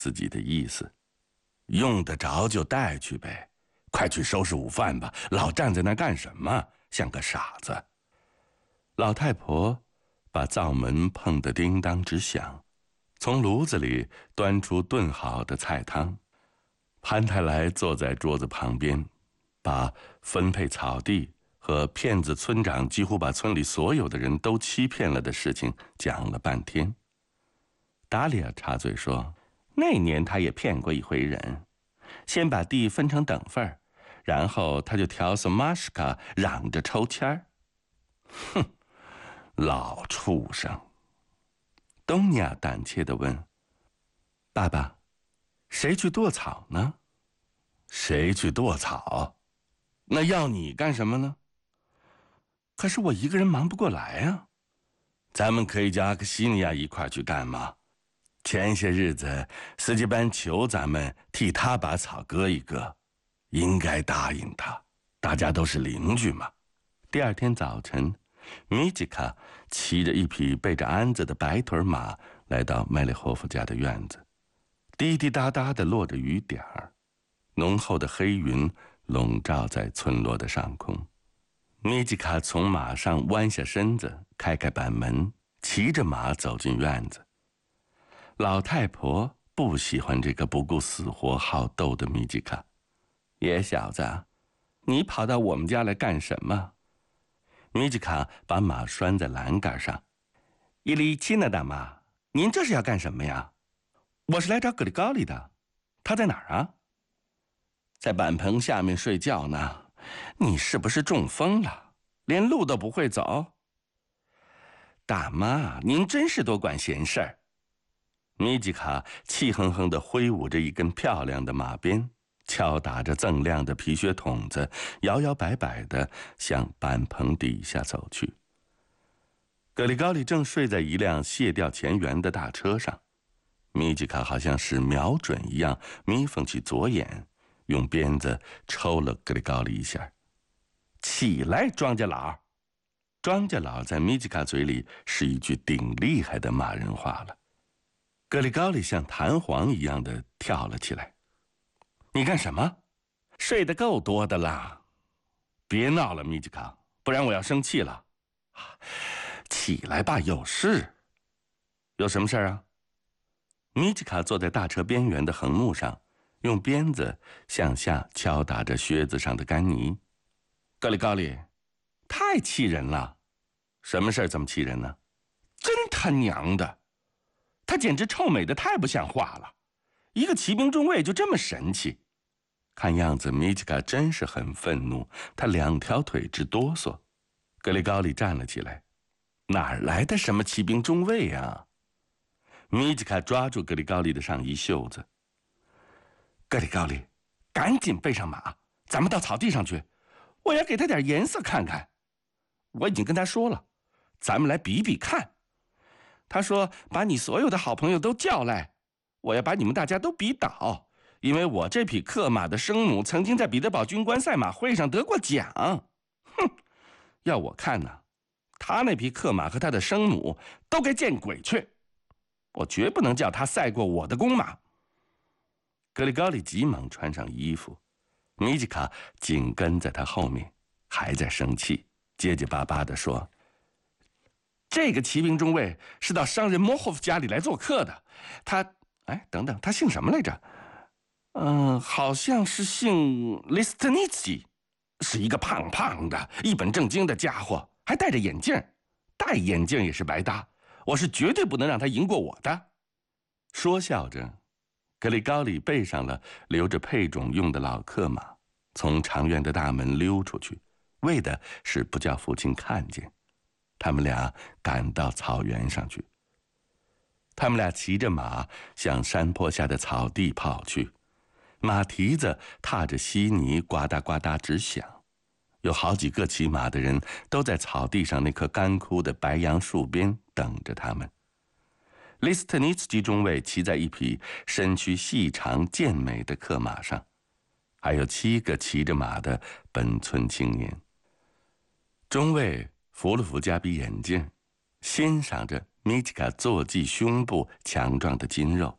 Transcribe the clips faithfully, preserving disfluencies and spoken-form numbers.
自己的意思，用得着就带去呗，快去收拾午饭吧，老站在那干什么？像个傻子。老太婆把灶门碰得叮当直响，从炉子里端出炖好的菜汤。潘太来坐在桌子旁边，把分配草地和骗子村长几乎把村里所有的人都欺骗了的事情讲了半天。达利亚插嘴说，那年他也骗过一回人，先把地分成等份，然后他就挑唆玛什卡嚷着抽签儿。哼，老畜生！东尼亚胆怯地问，爸爸，谁去剁草呢？谁去剁草？那要你干什么呢？可是我一个人忙不过来啊。咱们可以叫阿克西尼亚一块去干吗？前些日子司机班求咱们替他把草割一割，应该答应他，大家都是邻居嘛。第二天早晨，米吉卡骑着一匹背着鞍子的白腿马来到麦列霍夫家的院子，滴滴答答地落着雨点儿，浓厚的黑云笼罩在村落的上空。米吉卡从马上弯下身子，开开板门，骑着马走进院子。老太婆不喜欢这个不顾死活好斗的米吉卡。野小子，你跑到我们家来干什么？米吉卡把马拴在栏杆上。伊利奇娜大妈，您这是要干什么呀？我是来找格里高利的，他在哪儿啊？在板棚下面睡觉呢。你是不是中风了？连路都不会走？大妈，您真是多管闲事儿。米吉卡气哼哼地挥舞着一根漂亮的马鞭，敲打着锃亮的皮靴筒子，摇摇摆摆地向板棚底下走去。格里高利正睡在一辆卸掉前缘的大车上，米吉卡好像是瞄准一样，眯缝起左眼，用鞭子抽了格里高利一下。起来，庄稼佬！庄稼佬在米吉卡嘴里是一句顶厉害的骂人话了。格里高利像弹簧一样的跳了起来。你干什么？睡得够多的啦！别闹了，米吉卡，不然我要生气了。起来吧，有事。有什么事啊？米吉卡坐在大车边缘的横木上，用鞭子向下敲打着靴子上的干泥。格里高利，太气人了！什么事儿这么气人呢？真他娘的！他简直臭美的太不像话了，一个骑兵中尉就这么神气。看样子米吉卡真是很愤怒，他两条腿直哆嗦。格里高利站了起来，哪儿来的什么骑兵中尉啊？米吉卡抓住格里高利的上衣袖子。格里高利，赶紧背上马，咱们到草地上去，我要给他点颜色看看。我已经跟他说了，咱们来比比看。他说把你所有的好朋友都叫来，我要把你们大家都比倒，因为我这匹克马的生母曾经在彼得堡军官赛马会上得过奖。哼，要我看呢，他那匹克马和他的生母都该见鬼去，我绝不能叫他赛过我的公马。格里高利急忙穿上衣服，米吉卡紧跟在他后面，还在生气，结结巴巴地说，这个骑兵中尉是到商人莫霍夫家里来做客的，他，哎，等等，他姓什么来着？嗯、呃，好像是姓利斯特尼茨基，是一个胖胖的、一本正经的家伙，还戴着眼镜，戴眼镜也是白搭，我是绝对不能让他赢过我的。说笑着，格里高利背上了留着配种用的老克马，从长院的大门溜出去，为的是不叫父亲看见。他们俩赶到草原上去。他们俩骑着马向山坡下的草地跑去，马蹄子踏着稀泥呱嗒呱嗒直响。有好几个骑马的人都在草地上那棵干枯的白杨树边等着他们。利斯特尼茨基中尉骑在一匹身躯细长健美的克马上，还有七个骑着马的本村青年。中尉扶了扶加比眼镜，欣赏着米吉卡坐骑胸部强壮的筋肉，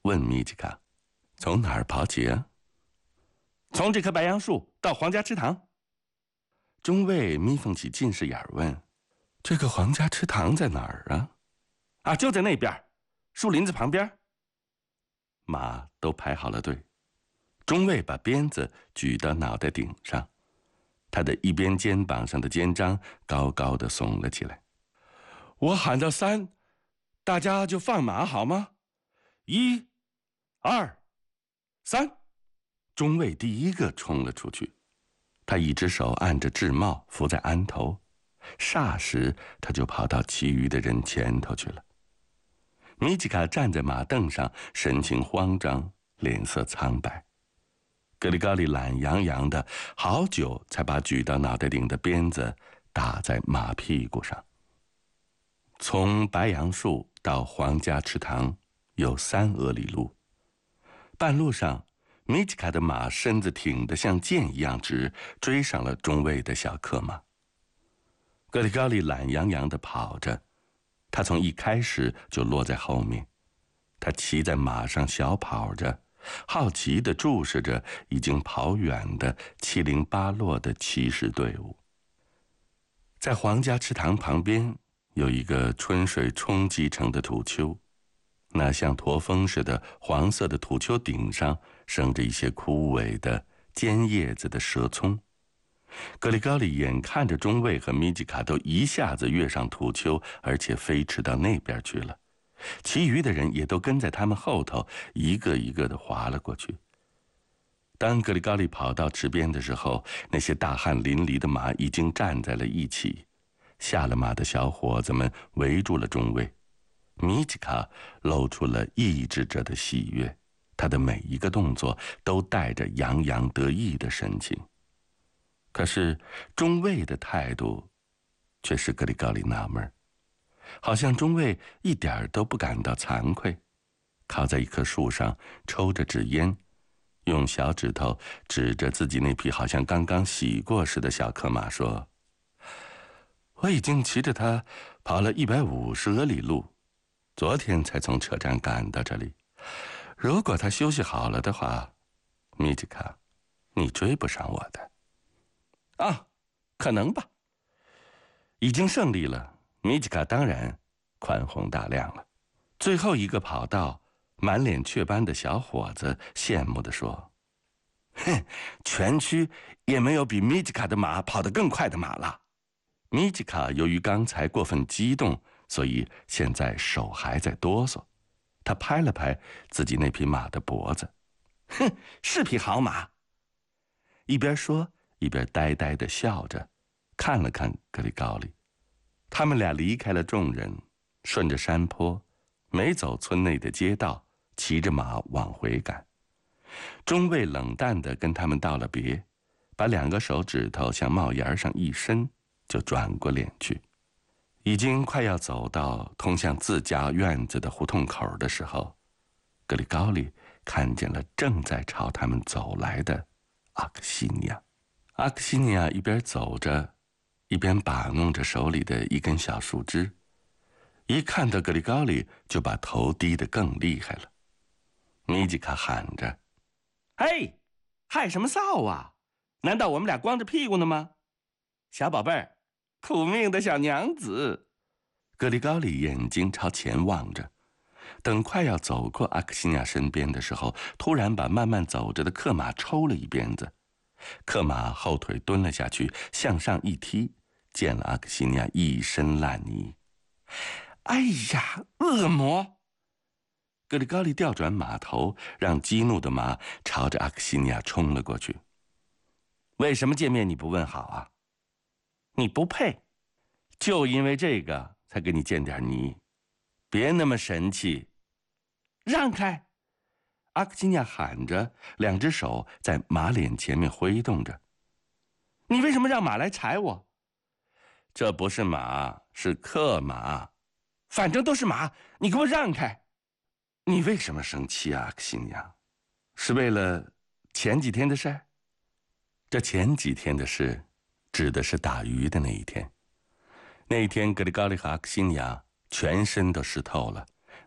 问米吉卡：“从哪儿跑起啊？”“从这棵白杨树到皇家池塘。”中尉眯缝起近视眼问：“这个皇家池塘在哪儿啊？”“啊，就在那边，树林子旁边。”马都排好了队，中尉把鞭子举到脑袋顶上，他的一边肩膀上的肩章高高的耸了起来。“我喊到三，大家就放马好吗？一、二、三！”中尉第一个冲了出去，他一只手按着制帽扶在鞍头，霎时他就跑到其余的人前头去了。米吉卡站在马凳上，神情慌张，脸色苍白。格里高利懒洋洋的，好久才把举到脑袋顶的鞭子打在马屁股上。从白杨树到皇家池塘有三俄里路，半路上，米吉卡的马身子挺得像箭一样直，追上了中尉的小克马。格里高利懒洋洋地跑着，他从一开始就落在后面。他骑在马上小跑着，好奇地注视着已经跑远的七零八落的骑士队伍。在皇家池塘旁边有一个春水冲积成的土丘，那像驼峰似的黄色的土丘顶上生着一些枯萎的尖叶子的蛇葱。格里高利眼看着中尉和米吉卡都一下子跃上土丘，而且飞驰到那边去了，其余的人也都跟在他们后头，一个一个地滑了过去。当格里高利跑到池边的时候，那些大汗淋漓的马已经站在了一起，下了马的小伙子们围住了中尉。米吉卡露出了抑制着的喜悦，他的每一个动作都带着洋洋得意的神情。可是中尉的态度却使格里高利纳闷，好像中尉一点都不感到惭愧，靠在一棵树上抽着纸烟，用小指头指着自己那匹好像刚刚洗过似的小克马说：“我已经骑着它跑了一百五十俄里路，昨天才从车站赶到这里。如果它休息好了的话，米吉卡，你追不上我的。”“啊，可能吧。”已经胜利了，米吉卡当然宽宏大量了。最后一个跑道，满脸雀斑的小伙子羡慕地说：“哼，全区也没有比米吉卡的马跑得更快的马了。”米吉卡由于刚才过分激动，所以现在手还在哆嗦。他拍了拍自己那匹马的脖子：“哼，是匹好马。”一边说一边呆呆地笑着，看了看格里高利。他们俩离开了众人，顺着山坡，没走村内的街道，骑着马往回赶。中尉冷淡地跟他们道了别，把两个手指头向帽檐上一伸，就转过脸去。已经快要走到通向自家院子的胡同口的时候，格里高利看见了正在朝他们走来的阿克西尼亚。阿克西尼亚一边走着，一边把弄着手里的一根小树枝，一看到格里高利就把头低得更厉害了。米吉卡喊着：“嘿，害什么臊啊？难道我们俩光着屁股呢吗？小宝贝儿，苦命的小娘子。”格里高利眼睛朝前望着，等快要走过阿克西尼亚身边的时候，突然把慢慢走着的克马抽了一鞭子。克马后腿蹲了下去，向上一踢，溅了阿克西尼亚一身烂泥。“哎呀，恶魔！”格里高利调转马头，让激怒的马朝着阿克西尼亚冲了过去。“为什么见面你不问好啊？你不配，就因为这个才给你溅点泥，别那么神气，让开！”阿克西尼亚喊着，两只手在马脸前面挥动着。“你为什么让马来踩我？”“这不是马，是克马。”“反正都是马，你给我让开！”“你为什么生气啊，阿克西尼亚？是为了前几天的事？”这前几天的事指的是打鱼的那一天。那一天，格里高利和阿克西尼亚全身都湿透了，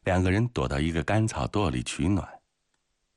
两个人躲到一个干草垛里取暖。